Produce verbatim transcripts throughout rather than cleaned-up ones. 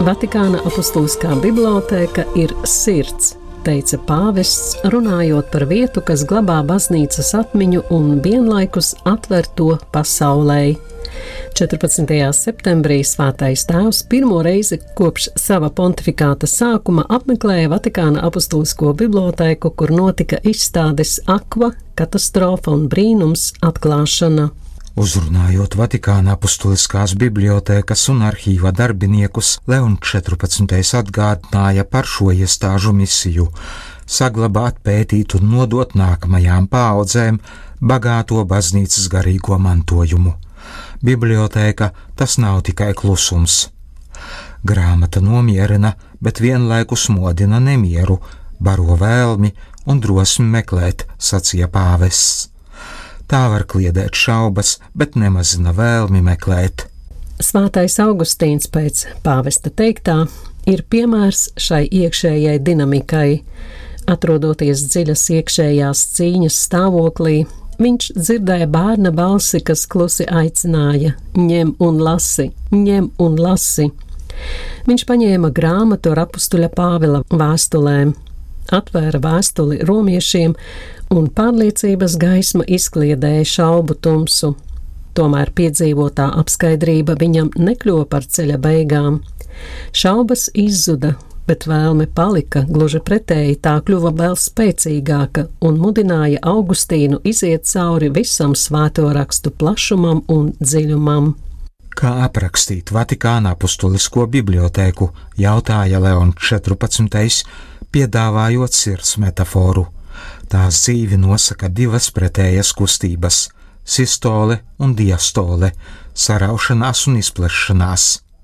Vatikāna apustuliskā bibliotēka ir sirds, teica pāvests, runājot par vietu, kas glabā baznīcas atmiņu un vienlaikus atver to pasaulei. četrpadsmitajā septembrī Svētais Tēvs pirmo reizi kopš sava pontifikāta sākuma apmeklēja Vatikāna apustulisko bibliotēku, kur notika izstādes Aqua, katastrofa un brīnums atklāšana. Uzrunājot Vatikāna apustuliskās bibliotēkas un arhīva darbiniekus, Leons četrpadsmitais atgādināja par šo iestāžu misiju – saglabāt, pētīt un nodot nākamajām paaudzēm bagāto baznīcas garīgo mantojumu. Bibliotēka tas nav tikai klusums. Grāmata nomierina, bet vienlaikus modina nemieru, baro vēlmi un drosmi meklēt, sacīja pāvests. Tā var kliedēt šaubas, bet nemazina vēlmi meklēt. Svētais Augustīns pēc pāvesta teiktā ir piemērs šai iekšējai dinamikai. Atrodoties dziļas iekšējās cīņas stāvoklī, viņš dzirdēja bērna balsi, kas klusi aicināja: ņem un lasi, ņem un lasi. Viņš paņēma grāmatu ar apustuļa Pāvila vēstulēm, atvēra vēstuli romiešiem, un pārliecības gaisma izkliedēja šaubu tumsu. Tomēr piedzīvotā apskaidrība viņam nekļuva par ceļa beigām. Šaubas izzuda, bet vēlme palika, gluži pretēji tā kļuva vēl spēcīgāka un mudināja Augustīnu iziet cauri visam svēto rakstu plašumam un dziļumam. Kā aprakstīt Vatikāna apustulisko bibliotēku, jautāja Leons četrpadsmitais, piedāvājot sirds metaforu. Tās dzīvi nosaka divas pretējas kustības – sistole un diastole, saraušanās un izplešanās.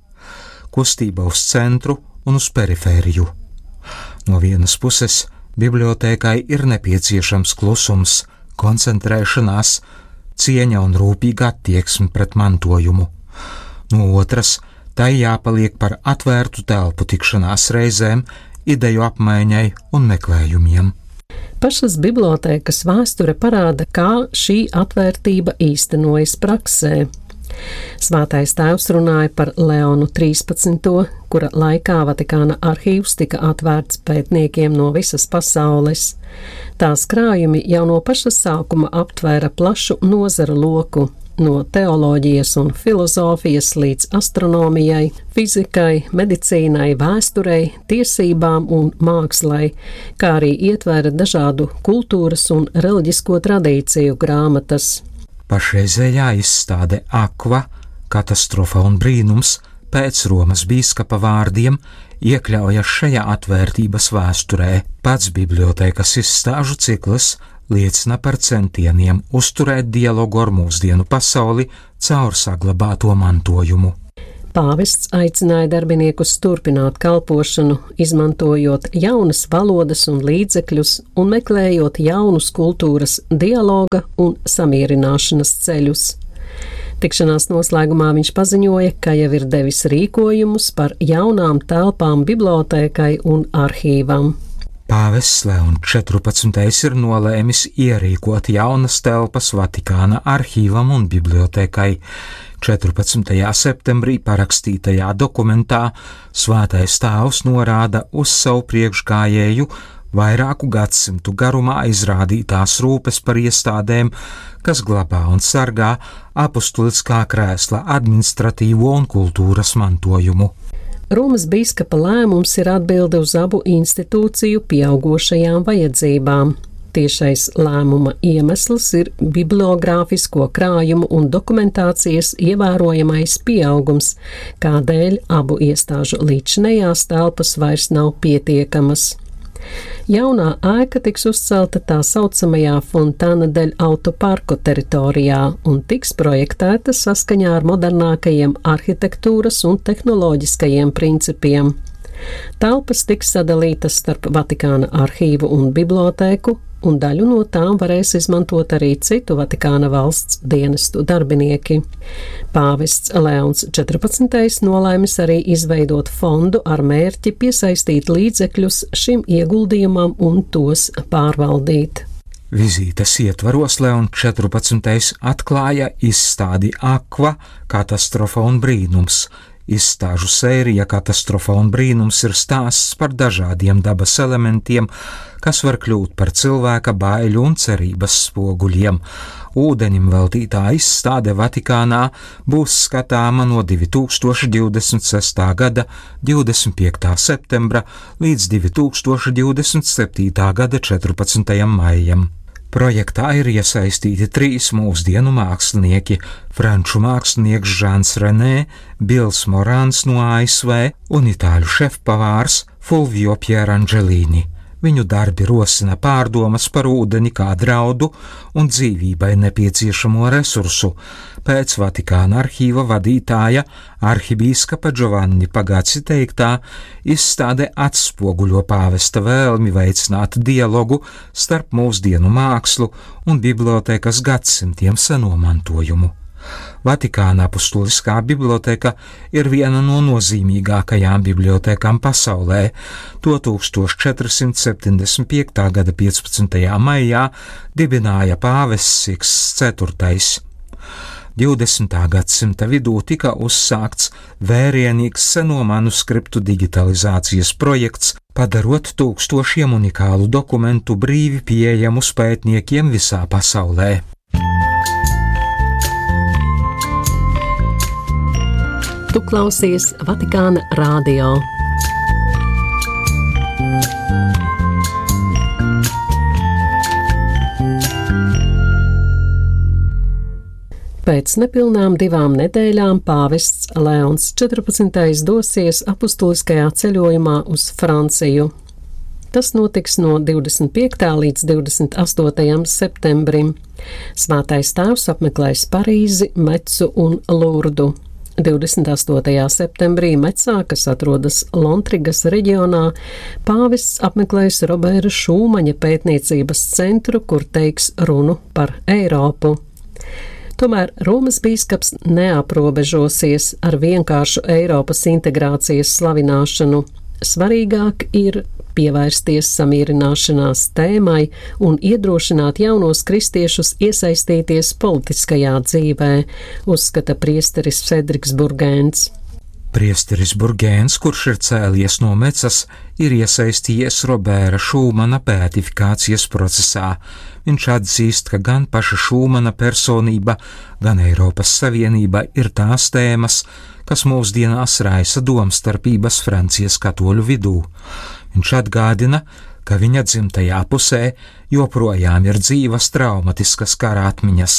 Kustība uz centru un uz perifēriju. No vienas puses, bibliotēkai ir nepieciešams klusums, koncentrēšanās, cieņa un rūpīga attieksme pret mantojumu. No otras, tai jāpaliek par atvērtu telpu tikšanās reizēm, ideju apmaiņai un meklējumiem. Pašas bibliotēkas vēsture parāda, kā šī atvērtība īstenojas praksē. Svētais Tēvs runāja par Leonu trīspadsmito, kura laikā Vatikāna arhīvs tika atvērts pētniekiem no visas pasaules. Tās krājumi jau no paša sākuma aptvēra plašu nozaru loku, no teoloģijas un filozofijas līdz astronomijai, fizikai, medicīnai, vēsturei, tiesībām un mākslai, kā arī ietvēra dažādu kultūras un reliģisko tradīciju grāmatas. Pašreizējā izstāde Aqua, katastrofa un brīnums pēc Romas bīskapa vārdiem iekļaujas šajā atvērtības vēsturē. Pats bibliotēkas izstāžu cikls liecina par centieniem uzturēt dialogu ar mūsdienu pasauli caur saglabāto mantojumu. Pāvests aicināja darbiniekus turpināt kalpošanu, izmantojot jaunas valodas un līdzekļus un meklējot jaunus kultūras dialoga un samierināšanas ceļus. Tikšanās noslēgumā viņš paziņoja, ka jau ir devis rīkojumus par jaunām telpām bibliotēkai un arhīvam. Pāvests Leons četrpadsmitais ir nolēmis ierīkot jaunas telpas Vatikāna arhīvam un bibliotēkai. četrpadsmitajā septembrī parakstītajā dokumentā Svētais Tēvs norāda uz savu priekšgājēju vairāku gadsimtu garumā izrādītās rūpes par iestādēm, kas glabā un sargā apustuliskā krēsla administratīvo un kultūras mantojumu. Romas bīskapa lēmums ir atbilde uz abu institūciju pieaugošajām vajadzībām. Tiešais lēmuma iemesls ir bibliogrāfisko krājumu un dokumentācijas ievērojamais pieaugums, kādēļ abu iestāžu līdzinējās telpas vairs nav pietiekamas. Jaunā ēka tiks uzcelta tā saucamajā Fontana del Autoparko teritorijā un tiks projektēta saskaņā ar modernākajiem arhitektūras un tehnoloģiskajiem principiem. Telpas tiks sadalītas starp Vatikāna arhīvu un bibliotēku, un daļu no tām varēs izmantot arī citu Vatikāna valsts dienestu darbinieki. Pāvests Leons četrpadsmitais nolēmis arī izveidot fondu ar mērķi piesaistīt līdzekļus šim ieguldījumam un tos pārvaldīt. Vizītes ietvaros Leons četrpadsmitais atklāja izstādi Aqua, katastrofa un brīnums, Izstāžu sērija Katastrofa un brīnums ir stāsts par dažādiem dabas elementiem, kas var kļūt par cilvēka baiļu un cerības spoguļiem. Ūdeņim veltītā izstāde Vatikānā būs skatāma no divi tūkstoši divdesmit sestā gada divdesmit piektā septembra līdz divi tūkstoši divdesmit septītā gada četrpadsmitajam maijam. Projektā ir iesaistīti trīs mūsdienu mākslinieki – franču mākslinieks Žans Renē, Bils Morāns no A S V un itāļu šefpavārs Fulvio Pierangelini. Viņu darbi rosina pārdomas par ūdeni kā draudu un dzīvībai nepieciešamo resursu. Pēc Vatikāna arhīva vadītāja arhibīskapa Giovanni Pagazzi teiktā, izstāde atspoguļo pāvesta vēlmi veicināt dialogu starp mūsdienu mākslu un bibliotēkas gadsimtiem seno mantojumu. Vatikāna apustuliskā biblioteka ir viena no nozīmīgākajām bibliotēkām pasaulē. To tūkstoš četri simt septiņdesmit piektā gada piecpadsmitajā maijā dibināja pāvests Siksts ceturtais. divdesmitā gadsimta vidū tika uzsākts vērienīgs seno manuskriptu digitalizācijas projekts, padarot tūkstošiem unikālu dokumentu brīvi pieejamus pētniekiem visā pasaulē. Tu klausies Vatikāna radio. Pēc nepilnām divām nedēļām pāvests Leons četrpadsmitais dosies apustuliskajā ceļojumā uz Franciju. Tas notiks no divdesmit piektā līdz divdesmit astotajam septembrim. Svētais tēvs apmeklēs Parīzi, Metsu un Lurdu. divdesmit astotajā septembrī Metsā, kas atrodas Lontrigas reģionā, pāvests apmeklēs Robēra Šūmaņa pētniecības centru, kur teiks runu par Eiropu. Tomēr Romas bīskaps neaprobežosies ar vienkāršu Eiropas integrācijas slavināšanu. Svarīgāk ir pievērsties samierināšanās tēmai un iedrošināt jaunos kristiešus iesaistīties politiskajā dzīvē, uzskata priesteris Cedriks Burgēns. Priesteris Burgēns, kurš ir cēlies no Mecas, ir iesaistījies Robēra Šūmana beatifikācijas procesā. Viņš atzīst, ka gan paša Šūmana personība, gan Eiropas Savienība ir tās tēmas, kas mūsdienās raisa domstarpības Francijas katoļu vidū. Viņš atgādina, ka viņa dzimtajā pusē joprojām ir dzīvas traumatiskas kara atmiņas.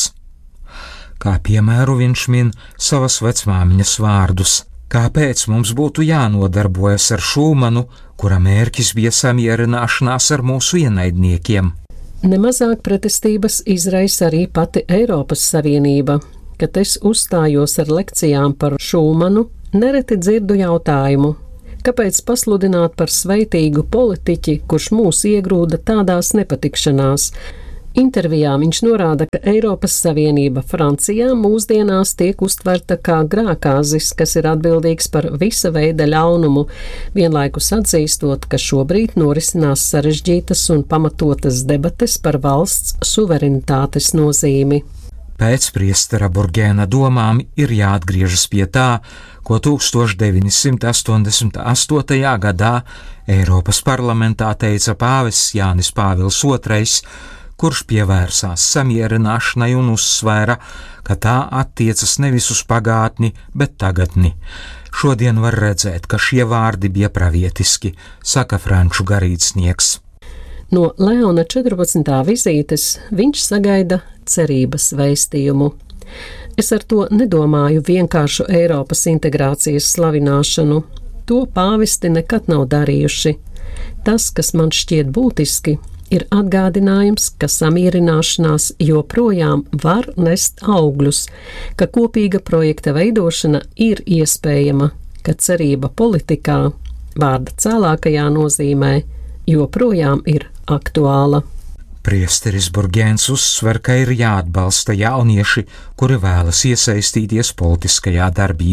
Kā piemēru viņš min savas vecmāmiņas vārdus. Kāpēc mums būtu jānodarbojas ar Šūmanu, kura mērķis bija samierināšanās ar mūsu ienaidniekiem? Nemazāk pretestības izraisa arī pati Eiropas Savienība. Kad es uzstājos ar lekcijām par Šūmanu, nereti dzirdu jautājumu, kāpēc pasludināt par sveitīgu politiķi, kurš mūs iegrūda tādās nepatikšanās. Intervijā viņš norāda, ka Eiropas Savienība Francijā mūsdienās tiek uztverta kā grākāzis, kas ir atbildīgs par visa veida ļaunumu, vienlaikus atzīstot, ka šobrīd norisinās sarežģītas un pamatotas debates par valsts suverenitātes nozīmi. Pēc priestera Burgēna domām ir jāatgriežas pie tā, ko tūkstoš deviņi simt astoņdesmit astotajā gadā Eiropas parlamentā teica pāvests Jānis Pāvils otrais, kurš pievērsās samierināšanai un uzsvēra, ka tā attiecas nevis uz pagātni, bet tagadni. Šodien var redzēt, ka šie vārdi bija pravietiski, saka franču garīdznieks. No Leona četrpadsmitā vizītes viņš sagaida cerības vēstījumu. Es ar to nedomāju vienkāršu Eiropas integrācijas slavināšanu. To pāvesti nekad nav darījuši. Tas, kas man šķiet būtiski, ir atgādinājums, ka samierināšanās joprojām var nest augļus, ka kopīga projekta veidošana ir iespējama, ka cerība politikā, vārda cēlākajā nozīmē, joprojām ir aktuāla. Priesteris Burgēns uzsver, ka ir jāatbalsta jaunieši, kuri vēlas iesaistīties politiskajā darbībā.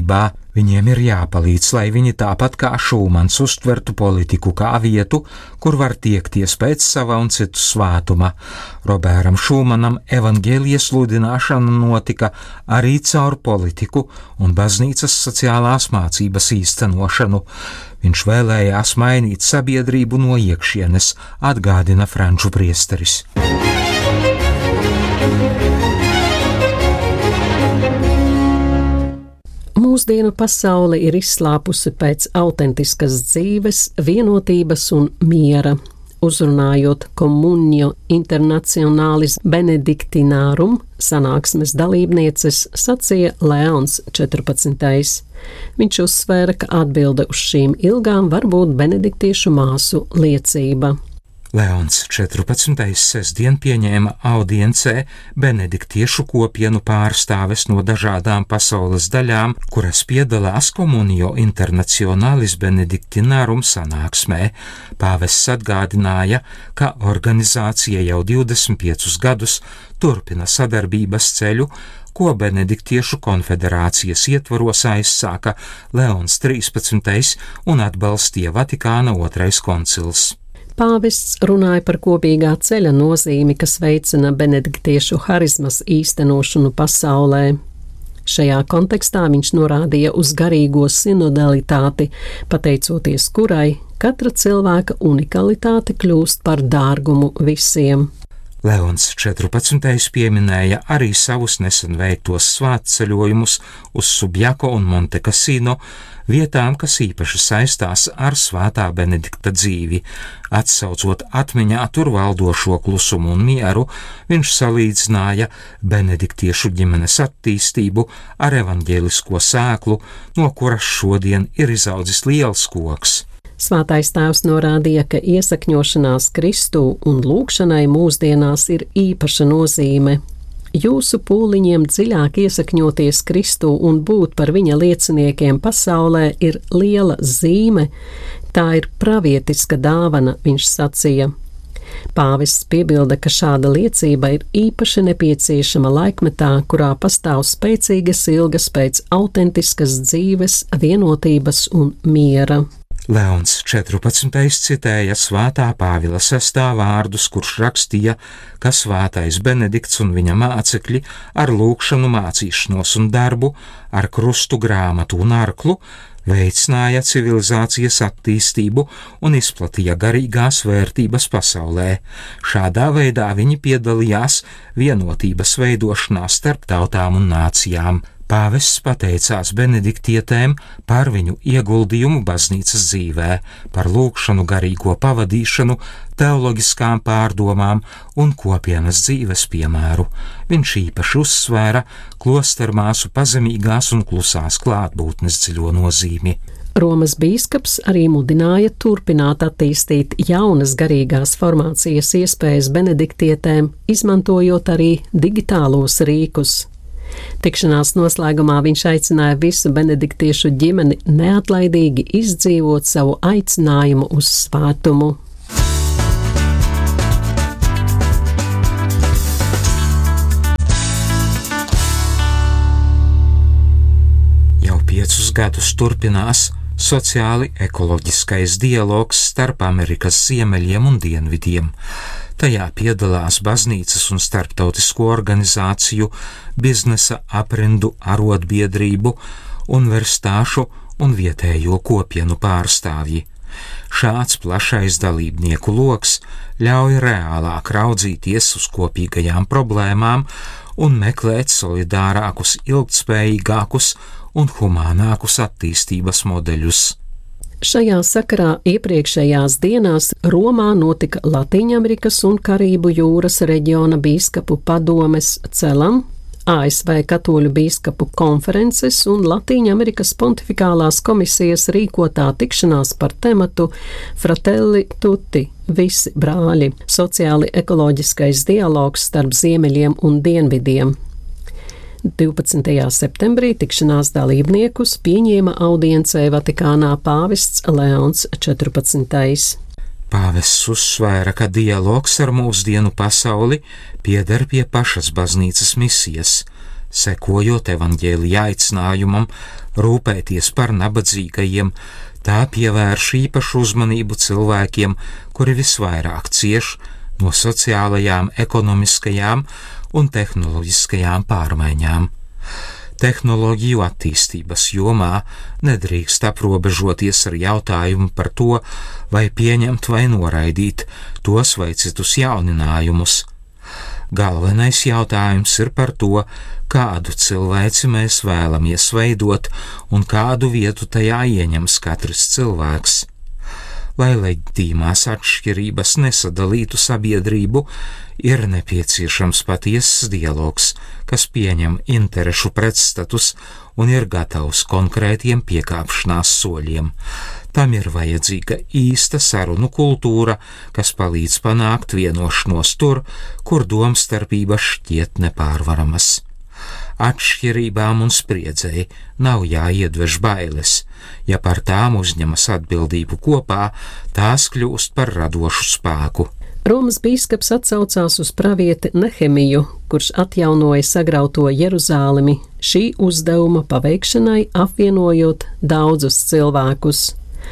Viņiem ir jāpalīdz, lai viņi tāpat kā Šūmans uztvertu politiku kā vietu, kur var tiekties pēc sava un citu svētuma. Robēram Šūmanam evaņģēlija sludināšana notika arī caur politiku un baznīcas sociālās mācības īstenošanu. Viņš vēlējās mainīt sabiedrību no iekšienes, atgādina franču priesteris. Mūsdienu pasaule ir izslāpusi pēc autentiskas dzīves, vienotības un miera. Uzrunājot Communio Internationalis Benedictinarum sanāksmes dalībnieces, sacīja Leons četrpadsmitais. Viņš uzsvēra, ka atbilde uz šīm ilgām var būt benediktiešu māsu liecība. Leons četrpadsmitais sestdien pieņēma audiencē benediktiešu kopienu pārstāves no dažādām pasaules daļām, kuras piedalās Communio Internationalis Benedictinarum sanāksmē. Pāvests atgādināja, ka organizācija jau divdesmit piecus gadus turpina sadarbības ceļu, ko Benediktiešu konfederācijas ietvaros aizsāka Leons trīspadsmitais un atbalstīja Vatikāna otrais koncils. Pāvests runāja par kopīgā ceļa nozīmi, kas veicina benediktiešu harizmas īstenošanu pasaulē. Šajā kontekstā viņš norādīja uz garīgo sinodalitāti, pateicoties kurai katra cilvēka unikalitāte kļūst par dārgumu visiem. Leons četrpadsmitais pieminēja arī savus nesen veiktos svētceļojumus uz Subjako un Montekasino, vietām, kas īpaši saistās ar svētā Benedikta dzīvi. Atsaucot atmiņā tur valdošo klusumu un mieru, viņš salīdzināja benediktiešu ģimenes attīstību ar evaņģēlisko sēklu, no kuras šodien ir izaudzis liels koks. Svētais tēvs norādīja, ka iesakņošanās Kristū un lūgšanai mūsdienās ir īpaša nozīme. Jūsu pūliņiem dziļāk iesakņoties Kristū un būt par viņa lieciniekiem pasaulē ir liela zīme, tā ir pravietiska dāvana, viņš sacīja. Pāvests piebilda, ka šāda liecība ir īpaši nepieciešama laikmetā, kurā pastāv spēcīgas ilgas pēc autentiskas dzīves, vienotības un miera. Leons četrpadsmitais citēja svētā Pāvila sestā vārdus, kurš rakstīja, ka svētais Benedikts un viņa mācekļi ar lūgšanu, mācīšanos un darbu, ar krustu, grāmatu un arklu veicināja civilizācijas attīstību un izplatīja garīgās vērtības pasaulē. Šādā veidā viņi piedalījās vienotības veidošanā starp tautām un nācijām. Pāvests pateicās benediktietēm par viņu ieguldījumu baznīcas dzīvē, par lūgšanu, garīgo pavadīšanu, teoloģiskām pārdomām un kopienas dzīves piemēru. Viņš īpaši uzsvēra klostermāsu pazemīgās un klusās klātbūtnes dziļo nozīmi. Romas bīskaps arī mudināja turpināt attīstīt jaunas garīgās formācijas iespējas benediktietēm, izmantojot arī digitālos rīkus. Tikšanās noslēgumā viņš aicināja visu benediktiešu ģimeni neatlaidīgi izdzīvot savu aicinājumu uz svētumu. Jau piecus gadus turpinās sociāli ekoloģiskais dialogs starp Amerikas ziemeļiem un dienvidiem. Tajā piedalās baznīcas un starptautisko organizāciju, biznesa, aprindu, arotbiedrību, universitāšu un vietējo kopienu pārstāvji. Šāds plašais dalībnieku loks ļauj reālāk raudzīties uz kopīgajām problēmām un meklēt solidārākus, ilgtspējīgākus un humānākus attīstības modeļus. Šajā sakarā iepriekšējās dienās Romā notika Latīņamerikas un Karību jūras reģiona bīskapu padomes celam, A S V katoļu bīskapu konferences un Latīņamerikas pontifikālās komisijas rīkotā tikšanās par tematu Fratelli Tutti, visi brāļi, sociāli ekoloģiskais dialogs starp ziemeļiem un dienvidiem. divpadsmitajā septembrī tikšanās dalībniekus pieņēma audiencē Vatikānā pāvests Leons četrpadsmitais. Pāvests uzsvēra, ka dialogs ar mūsdienu pasauli pieder pie pašas baznīcas misijas. Sekojot evaņģēlija aicinājumam rūpēties par nabadzīgajiem, tā pievērš īpašu uzmanību cilvēkiem, kuri visvairāk cieš no sociālajām, ekonomiskajām un tehnoloģiskajām pārmaiņām. Tehnoloģiju attīstības jomā nedrīkst aprobežoties ar jautājumu par to, vai pieņemt vai noraidīt tos vai citus jauninājumus. Galvenais jautājums ir par to, kādu cilvēci mēs vēlamies veidot un kādu vietu tajā ieņems katrs cilvēks. Lai leģitīmās atšķirības nesadalītu sabiedrību, ir nepieciešams patiesas dialogs, kas pieņem interešu pretstatus un ir gatavs konkrētiem piekāpšanās soļiem. Tam ir vajadzīga īsta sarunu kultūra, kas palīdz panākt vienošanos tur, kur domstarpības šķiet nepārvaramas. Atšķirībām un spriedzei nav jāiedvež bailes. Ja par tām uzņemas atbildību kopā, tās kļūst par radošu spēku. Romas bīskaps atsaucās uz pravieti Nehemiju, kurš atjaunoja sagrauto Jeruzālemi šī uzdevuma paveikšanai, apvienojot daudzus cilvēkus.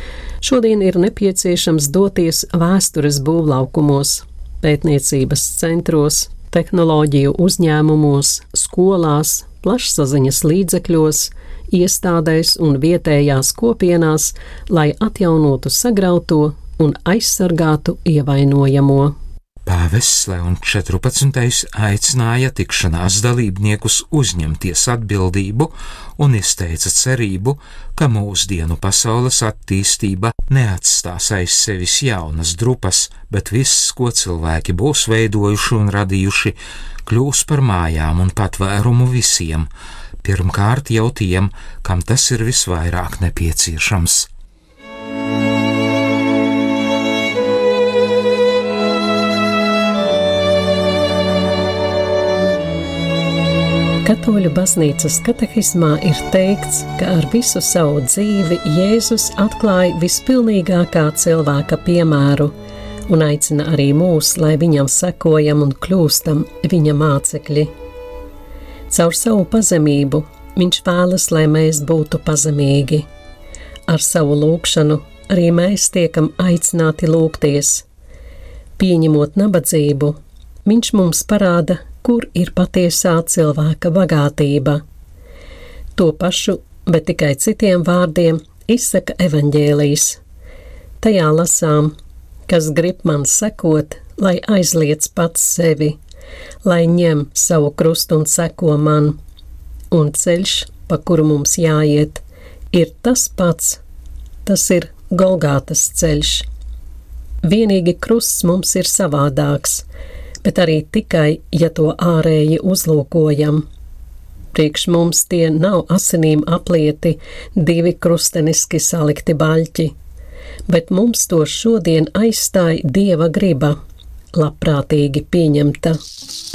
Šodien ir nepieciešams doties vēstures būvlaukumos, pētniecības centros, tehnoloģiju uzņēmumos, skolās, plašsaziņas līdzekļos, iestādēs un vietējās kopienās, lai atjaunotu sagrauto un aizsargātu ievainojamo. Pāvests Leons četrpadsmitais aicināja tikšanās dalībniekus uzņemties atbildību un izteica cerību, ka mūsdienu pasaules attīstība neatstās aiz sevis jaunas drupas, bet viss, ko cilvēki būs veidojuši un radījuši, kļūs par mājām un patvērumu visiem, pirmkārt jau tiem, kam tas ir visvairāk nepieciešams. Katoļu baznīcas katehismā ir teikts, ka ar visu savu dzīvi Jēzus atklāja vispilnīgākā cilvēka piemēru un aicina arī mūs, lai viņam sekojam un kļūstam viņa mācekļi. Caur savu pazemību viņš vēlas, lai mēs būtu pazemīgi. Ar savu lūgšanu arī mēs tiekam aicināti lūgties. Pieņemot nabadzību, viņš mums parāda, kur ir patiesā cilvēka bagātība. To pašu, bet tikai citiem vārdiem, izsaka evaņģēlijs. Tajā lasām, kas grib man sekot, lai aizliec pats sevi, lai ņem savu krustu un seko man, un ceļš, pa kuru mums jāiet, ir tas pats, tas ir Golgātas ceļš. Vienīgi krusts mums ir savādāks, bet arī tikai, ja to ārēji uzlūkojam. Priekš mums tie nav asinīm aplieti divi krusteniski salikti baļķi, bet mums to šodien aizstāja Dieva griba, labprātīgi pieņemta.